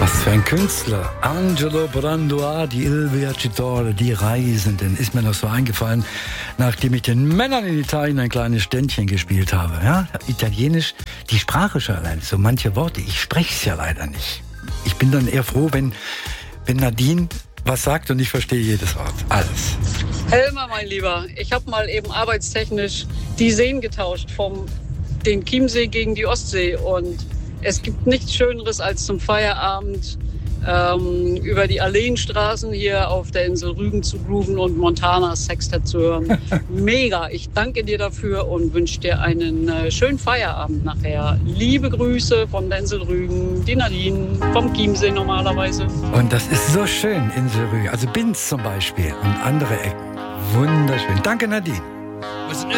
Was für ein Künstler. Angelo Branduardi, Il Viaggiatore, die Reisenden, ist mir noch so eingefallen, nachdem ich den Männern in Italien ein kleines Ständchen gespielt habe. Ja? Italienisch, die Sprache schon allein, so manche Worte, ich spreche es ja leider nicht. Ich bin dann eher froh, wenn Nadine was sagt und ich verstehe jedes Wort. Alles. Helmer, mein Lieber, ich habe mal eben arbeitstechnisch die Seen getauscht, den Chiemsee gegen die Ostsee, und es gibt nichts Schöneres, als zum Feierabend über die Alleenstraßen hier auf der Insel Rügen zu grooven und Montanas Sextet zu hören. Mega, ich danke dir dafür und wünsche dir einen schönen Feierabend nachher. Liebe Grüße von der Insel Rügen, die Nadine vom Chiemsee normalerweise. Und das ist so schön, Insel Rügen, also Binz zum Beispiel und andere Ecken. Wunderschön. Danke, Nadine. Was